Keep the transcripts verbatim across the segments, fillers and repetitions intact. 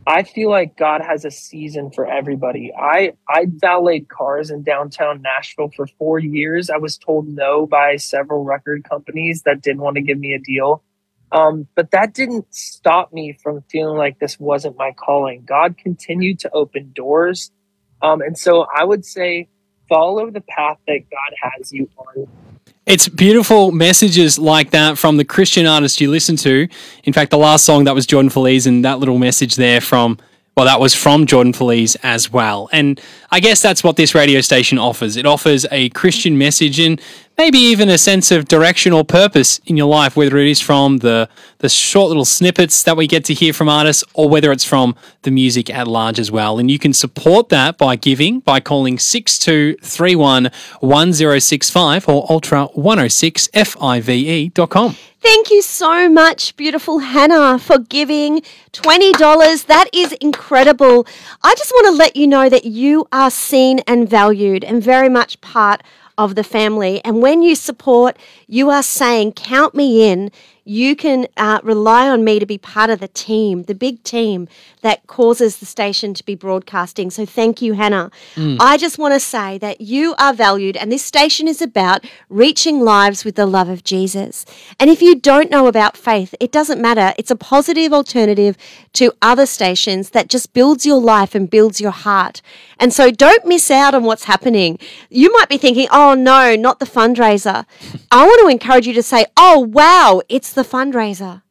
I feel like God has a season for everybody. I I valeted cars in downtown Nashville for four years. I was told no by several record companies that didn't want to give me a deal. Um, but that didn't stop me from feeling like this wasn't my calling. God continued to open doors. Um, and so I would say follow the path that God has you on. It's beautiful messages like that from the Christian artists you listen to. In fact, the last song, that was Jordan Feliz, and that little message there from, well, that was from Jordan Feliz as well. And I guess that's what this radio station offers. It offers a Christian message and maybe even a sense of direction or purpose in your life, whether it is from the, the short little snippets that we get to hear from artists or whether it's from the music at large as well. And you can support that by giving by calling six two three one, one zero six five or ultra one oh six five dot com. Thank you so much, beautiful Hannah, for giving twenty dollars. That is incredible. I just want to let you know that you are seen and valued and very much part of the family. And when you support, you are saying, count me in. You can uh, rely on me to be part of the team, the big team that causes the station to be broadcasting. So thank you, Hannah. Mm. I just want to say that you are valued, and this station is about reaching lives with the love of Jesus. And if you don't know about faith, it doesn't matter. It's a positive alternative to other stations that just builds your life and builds your heart. And so don't miss out on what's happening. You might be thinking, oh no, not the fundraiser. I want to encourage you to say, oh wow, it's the fundraiser,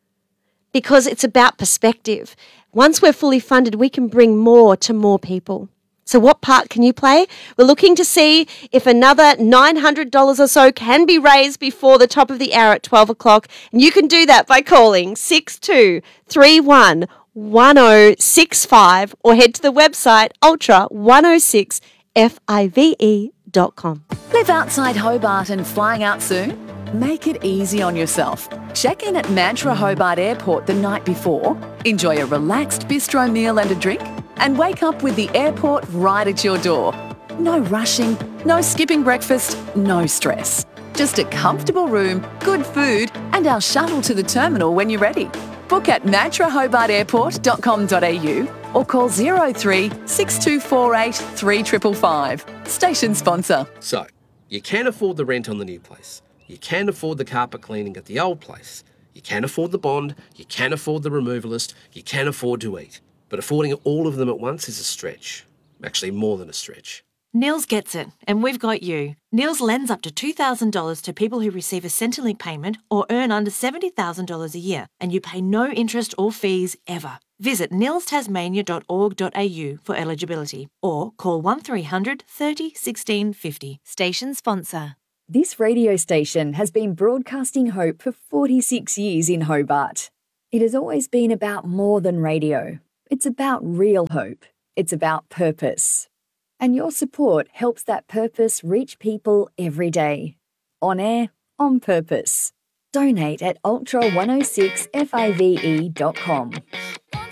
because it's about perspective. Once we're fully funded, we can bring more to more people. So what part can you play? We're looking to see if another nine hundred dollars or so can be raised before the top of the hour at twelve o'clock. And you can do that by calling six two three one, one oh six five or head to the website ultra one oh six five dot com. Live outside Hobart and flying out soon? Make it easy on yourself. Check in at Mantra Hobart Airport the night before, enjoy a relaxed bistro meal and a drink, and wake up with the airport right at your door. No rushing, no skipping breakfast, no stress. Just a comfortable room, good food, and our shuttle to the terminal when you're ready. Book at mantra hobart airport dot com dot a u or call zero three six two four eight three five five five. Station sponsor. So, you can afford the rent on the new place. You can afford the carpet cleaning at the old place. You can afford the bond. You can afford the removalist. You can afford to eat. But affording all of them at once is a stretch. Actually, more than a stretch. Niels gets it, and we've got you. Niels lends up to two thousand dollars to people who receive a Centrelink payment or earn under seventy thousand dollars a year, and you pay no interest or fees ever. Visit nils tasmania dot org dot a u for eligibility or call one three hundred thirty sixteen fifty. Station sponsor. This radio station has been broadcasting hope for forty-six years in Hobart. It has always been about more than radio. It's about real hope. It's about purpose. And your support helps that purpose reach people every day. On air, on purpose. Donate at ultra one oh six five dot com.